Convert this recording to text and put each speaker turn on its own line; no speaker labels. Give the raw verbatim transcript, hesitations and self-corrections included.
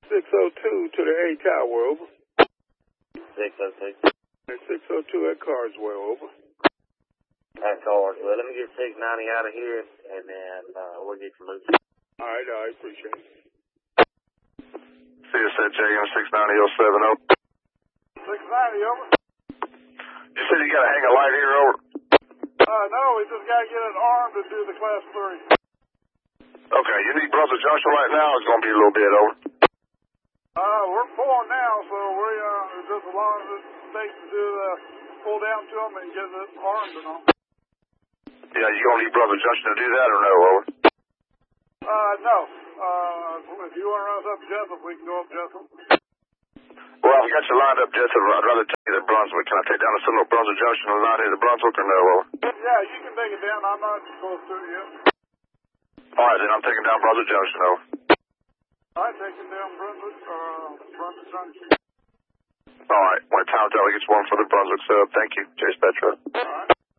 six oh two to the A Tower, over.
six oh two.
six oh two at Carswell, over.
At Carswell. Let me get six ninety out of here, and then uh, we'll get you loose.
All right, all right, appreciate it.
C S H A M six ninety oh seven oh.
six ninety, over.
You said you got to hang a light here, over?
Uh, no, we just got to get it armed to do the class three.
Okay, you need Brunswick Junction right now? It's going to be a little bit, over.
Uh, we're pulling now, so we, uh, just as long as it takes to do the pull down to them and get it armed and all.
Yeah, you going to need Brunswick Junction to do that or no, over?
Uh, no. Uh, if you want to run us up Jessup, we can go up Jessup.
Well, I've got you lined up, Jessup. I'd rather take you to Brunswick. Can I take down the Seminole Brunswick Junction and line into Brunswick or no, over?
Yeah, you can take it down. I'm not close to it yet.
All right, then I'm taking down Brunswick Junction, over.
All right, taking down Brunswick, uh, Brunswick Junction.
All right, when time till we get one for the Brunswick sub. Thank you, Chase Petro.
All right.